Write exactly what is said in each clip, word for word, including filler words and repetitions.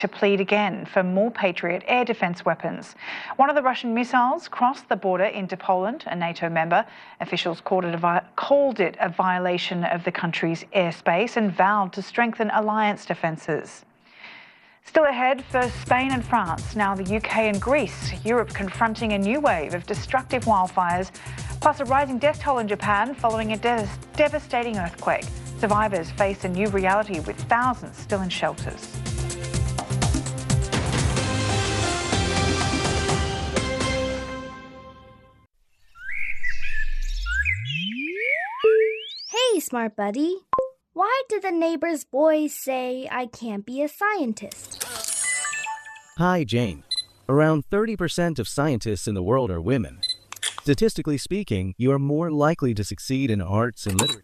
to plead again for more Patriot air defence weapons. One of the Russian missiles crossed the border into Poland, a NATO member. Officials called it, a vi- called it a violation of the country's airspace and vowed to strengthen alliance defences. Still ahead for Spain and France, now the U K and Greece, Europe confronting a new wave of destructive wildfires, plus a rising death toll in Japan following a de- devastating earthquake. Survivors face a new reality with thousands still in shelters. Hey, smart buddy. Why do the neighbor's boys say I can't be a scientist? Hi, Jane. Around thirty percent of scientists in the world are women. Statistically speaking, you are more likely to succeed in arts and literature.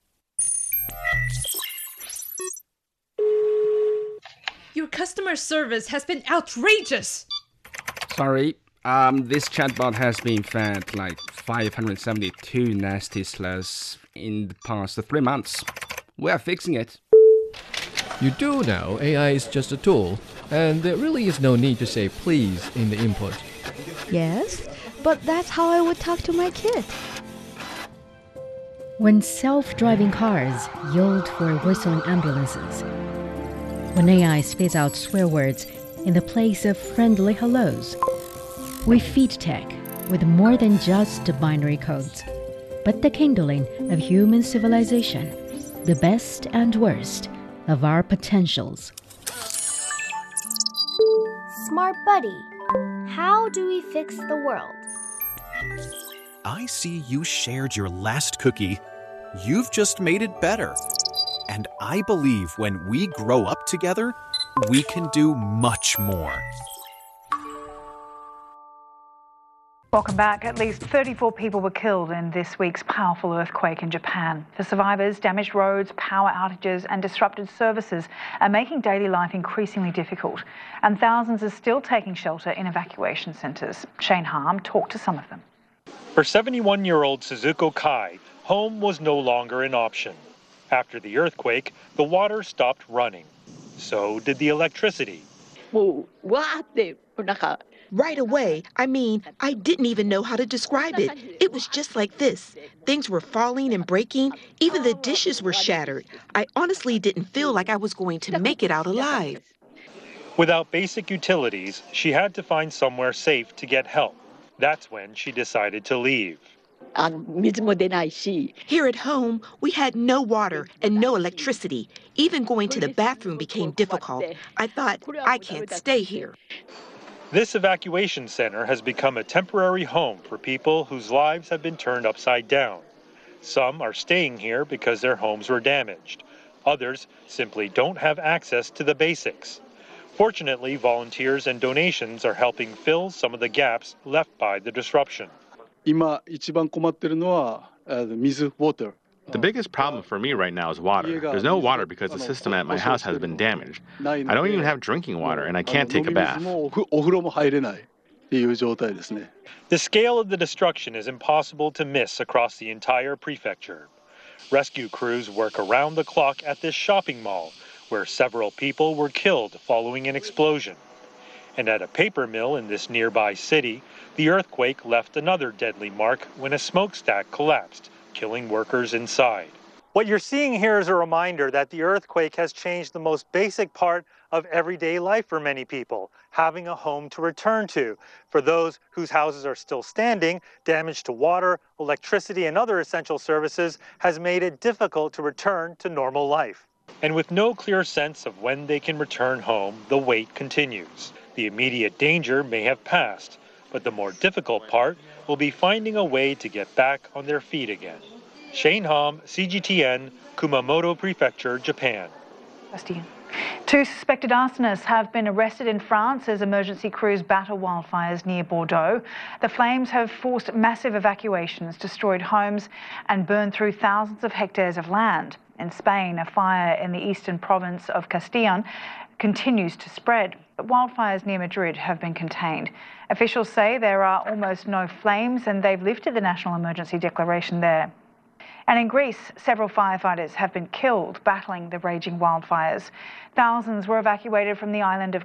Your customer service has been outrageous! Sorry, um, this chatbot has been fed like five hundred seventy-two nasty slurs in the past three months. We're fixing it. You do know A I is just a tool, and there really is no need to say please in the input. Yes, but that's how I would talk to my kid. When self-driving cars yield for whistling ambulances. When A I spits out swear words in the place of friendly hellos. We feed tech with more than just binary codes, but the kindling of human civilization, the best and worst of our potentials. Smart buddy, how do we fix the world? I see you shared your last cookie. You've just made it better. And I believe when we grow up together, we can do much more. Welcome back. At least thirty-four people were killed in this week's powerful earthquake in Japan. For survivors, damaged roads, power outages and disrupted services are making daily life increasingly difficult. And thousands are still taking shelter in evacuation centres. Shane Harm talked to some of them. For seventy-one-year-old Suzuko Kai, home was no longer an option. After the earthquake, the water stopped running. So did the electricity. Right away, I mean, I didn't even know how to describe it. It was just like this. Things were falling and breaking. Even the dishes were shattered. I honestly didn't feel like I was going to make it out alive. Without basic utilities, she had to find somewhere safe to get help. That's when she decided to leave. Here at home, we had no water and no electricity. Even going to the bathroom became difficult. I thought, I can't stay here. This evacuation center has become a temporary home for people whose lives have been turned upside down. Some are staying here because their homes were damaged. Others simply don't have access to the basics. Fortunately, volunteers and donations are helping fill some of the gaps left by the disruption. The biggest problem for me right now is water. There's no water because the system at my house has been damaged. I don't even have drinking water, and I can't take a bath. The scale of the destruction is impossible to miss across the entire prefecture. Rescue crews work around the clock at this shopping mall, where several people were killed following an explosion. And at a paper mill in this nearby city, the earthquake left another deadly mark when a smokestack collapsed, killing workers inside. What you're seeing here is a reminder that the earthquake has changed the most basic part of everyday life for many people, having a home to return to. For those whose houses are still standing, damage to water, electricity, and other essential services has made it difficult to return to normal life. And with no clear sense of when they can return home, the wait continues. The immediate danger may have passed, but the more difficult part will be finding a way to get back on their feet again. Shane Hom, C G T N, Kumamoto Prefecture, Japan. Two suspected arsonists have been arrested in France as emergency crews battle wildfires near Bordeaux. The flames have forced massive evacuations, destroyed homes and burned through thousands of hectares of land. In Spain, a fire in the eastern province of Castilla continues to spread, but wildfires near Madrid have been contained. Officials say there are almost no flames and they've lifted the national emergency declaration there. And in Greece, several firefighters have been killed battling the raging wildfires. Thousands were evacuated from the island of